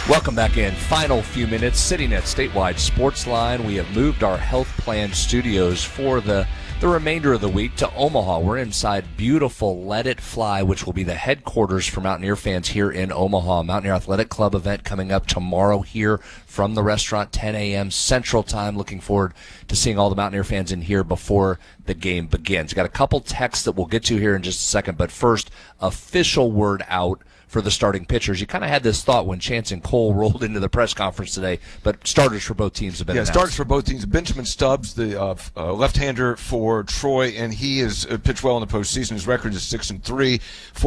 Welcome back in. Final few minutes, sitting at Statewide Sports Line. We have moved our Health Plan studios for the remainder of the week to Omaha. We're inside beautiful Let It Fly, which will be the headquarters for Mountaineer fans here in Omaha. Mountaineer Athletic Club event coming up tomorrow here from the restaurant, 10 a.m. Central Time. Looking forward to seeing all the Mountaineer fans in here before the game begins. Got a couple texts that we'll get to here in just a second, but first, official word out for the starting pitchers. You kind of had this thought when Chance and Cole rolled into the press conference today, but starters for both teams have been announced. Starters for both teams. Benjamin Stubbs, the left-hander for Troy, and he has pitched well in the postseason. His record is 6-3,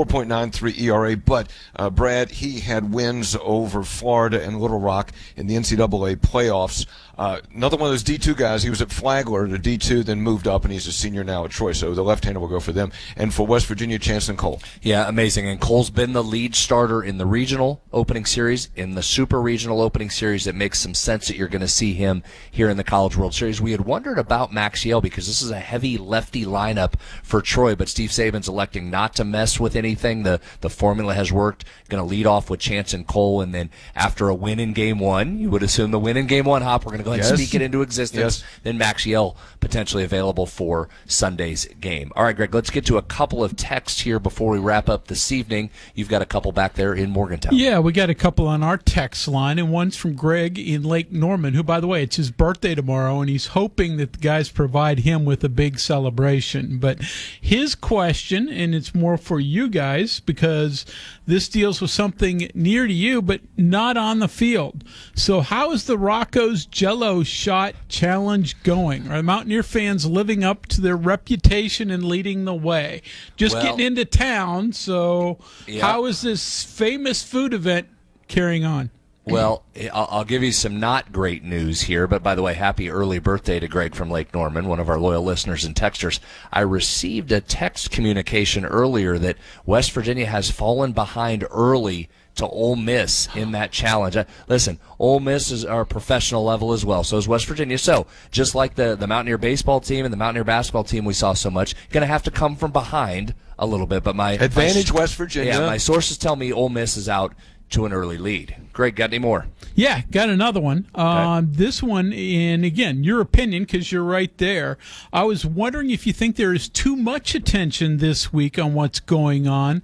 4.93 ERA. But Brad, he had wins over Florida and Little Rock in the NCAA playoffs. Another one of those D2 guys. He was at Flagler, the D2, then moved up, and he's a senior now at Troy. So the left-hander will go for them. And for West Virginia, Chance and Cole. Yeah, amazing. And Cole's been the lead starter in the regional opening series, in the super regional opening series. It makes some sense that you're going to see him here in the College World Series. We had wondered about Maxiell because this is a heavy lefty lineup for Troy, but Steve Saban's electing not to mess with anything. The formula has worked. Going to lead off with Chance and Cole, and then after a win in Game 1, you would assume the win in Game 1, Hop, we're going to go ahead and speak it into existence. Then Maxiell potentially available for Sunday's game. All right, Greg, let's get to a couple of texts here before we wrap up this evening. You've got a couple back there in Morgantown. Yeah, we got a couple on our text line, and one's from Greg in Lake Norman, who, by the way, it's his birthday tomorrow, and he's hoping that the guys provide him with a big celebration. But his question, and it's more for you guys, because this deals with something near to you, but not on the field. So how is the Rocco's Jell-O Shot Challenge going? Are the Mountaineer fans living up to their reputation and leading the way? Just getting into town, so how is this famous food event carrying on? Well, I'll give you some not great news here, but by the way, happy early birthday to Greg from Lake Norman, one of our loyal listeners and texters. I received a text communication earlier that West Virginia has fallen behind early to Ole Miss in that challenge. Listen, Ole Miss is our professional level as well, so is West Virginia. So just like the Mountaineer baseball team and the Mountaineer basketball team we saw so much, going to have to come from behind a little bit. But West Virginia. Yeah, my sources tell me Ole Miss is out to an early lead. Greg, got any more? Yeah, got another one. Okay. This one, and again, your opinion, because you're right there. I was wondering if you think there is too much attention this week on what's going on.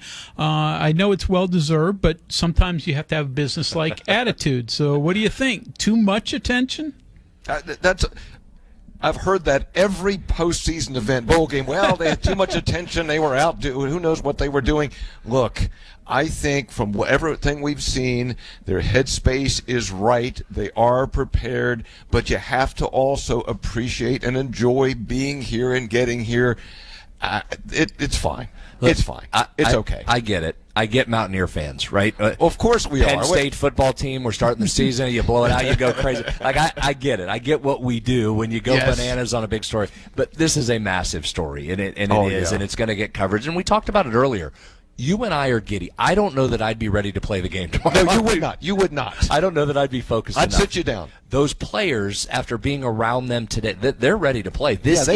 I know it's well-deserved, but sometimes you have to have a business-like attitude. So what do you think? Too much attention? I've heard that every postseason event, bowl game, well, they had too much attention. They were out doing, who knows what they were doing. Look, I think from everything we've seen, their headspace is right. They are prepared, but you have to also appreciate and enjoy being here and getting here. It's fine. Look, it's fine. It's okay. I get it. I get Mountaineer fans, right? Well, of course we are. Penn State football team, we're starting the season, you blow it out, you go crazy. Like, I get it. I get what we do when you go bananas on a big story. But this is a massive story, and it is, and it's going to get coverage. And we talked about it earlier. You and I are giddy. I don't know that I'd be ready to play the game tomorrow. No, you would not. You would not. I don't know that I'd be focused enough. I'd sit you down. Those players, after being around them today, they're ready to play. This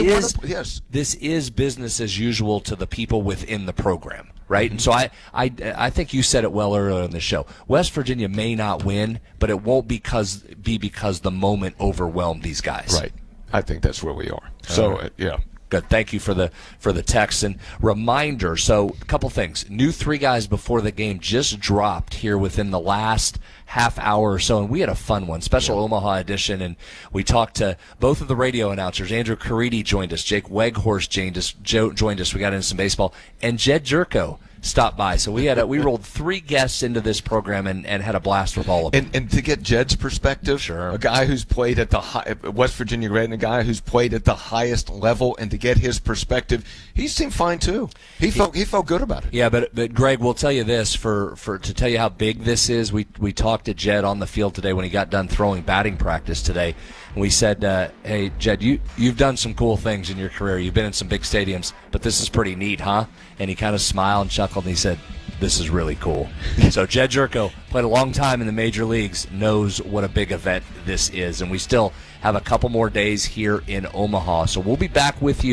is business as usual to the people within the program, right? And so I think you said it well earlier in the show. West Virginia may not win, but it won't be because the moment overwhelmed these guys. Right. I think that's where we are. So, yeah. Good. Thank you for the text and reminder. So a couple things. New 3 guys before the game just dropped here within the last half hour or so, and we had a fun one, special Omaha edition, and we talked to both of the radio announcers. Andrew Caridi joined us, Jake Weghorst joined us. We got into some baseball, and Jed Jerko stopped by. So we rolled 3 guests into this program and had a blast with all of them. And to get Jed's perspective, sure, a guy who's played at the West Virginia grad, and a guy who's played at the highest level, and to get his perspective, he seemed fine too. He felt good about it. Yeah, but Greg, we'll tell you this to tell you how big this is. We talked to Jed on the field today when he got done throwing batting practice today. And we said, hey, Jed, you've done some cool things in your career. You've been in some big stadiums, but this is pretty neat, huh? And he kind of smiled and chuckled, and he said, this is really cool. So Jed Jerko played a long time in the major leagues, knows what a big event this is. And we still have a couple more days here in Omaha. So we'll be back with you.